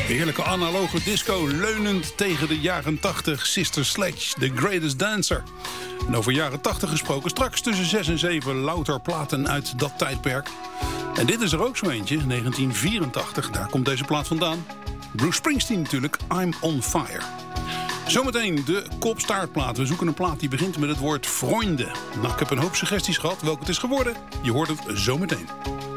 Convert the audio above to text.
Heerlijke analoge disco, leunend tegen de jaren 80. Sister Sledge, The Greatest Dancer. En over jaren 80 gesproken, straks tussen 6 en 7 louter platen uit dat tijdperk. En dit is er ook zo eentje, 1984, daar komt deze plaat vandaan. Bruce Springsteen natuurlijk, I'm on Fire. Zometeen de kopstaartplaat. We zoeken een plaat die begint met het woord Freunde. Nou, ik heb een hoop suggesties gehad. Welke het is geworden, je hoort het zometeen.